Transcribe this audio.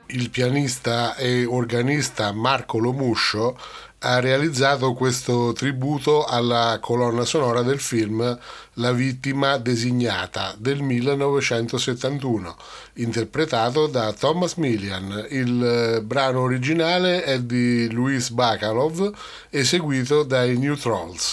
Il pianista e organista Marco Lomuscio ha realizzato questo tributo alla colonna sonora del film La vittima designata del 1971, interpretato da Thomas Millian. Il brano originale è di Luis Bacalov, eseguito dai New Trolls.